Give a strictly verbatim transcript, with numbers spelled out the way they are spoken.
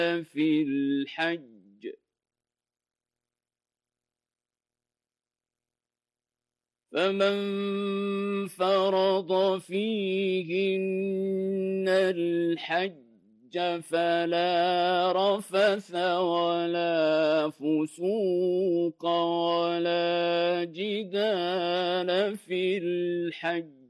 في الحج فمن فرض فيهن الحج فلا رفث ولا فسوق ولا جدال في الحج